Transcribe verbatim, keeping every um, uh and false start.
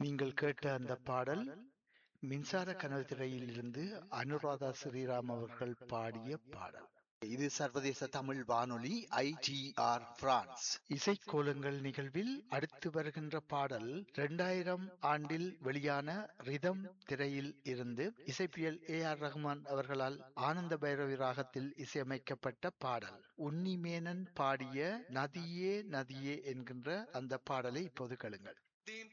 நீங்கள் கேட்ட அந்த பாடல் மின்சார கனவு திரையில் இருந்து அனுராதா ஸ்ரீராம் அவர்கள் பாடிய பாடல். இது சர்வதேச தமிழ் வானொலி ஐ டி ஆர் பிரான்ஸ். இசைக்கோலங்கள் நிகழ்வில் அடுத்து வருகின்ற பாடல் இரண்டாயிரம் ஆண்டில் வெளியான ரிதம் திரையில் இருந்து இசைப்பியல் ஏ ஆர் ரஹ்மான் அவர்களால் ஆனந்த பைரவி ராகத்தில் இசையமைக்கப்பட்ட பாடல். உன்னிமேனன் பாடிய நதியே நதியே என்கின்ற அந்த பாடலை இப்போது கேளுங்கள்.